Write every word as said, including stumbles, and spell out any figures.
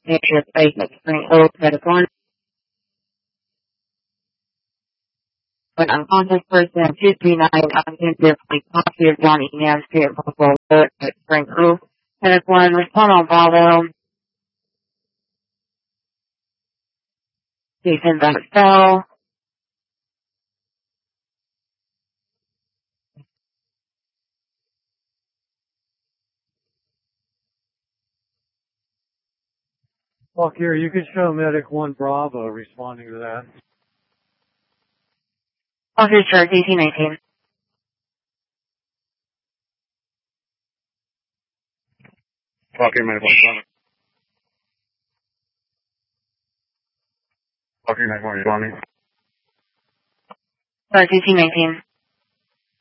Nature Space at Spring Oak, Medic one. An unconscious person, two three nine, unconsciously positive, Johnny Nam Street, Buffalo Road at Spring Oak. Medic one, respond on Bravo. Jason that fell. Well, here, you can show Medic one Bravo responding to that. Officer Charge eighteen nineteen. Talking Medic one. Talking Medic one responding. Charge eighteen nineteen.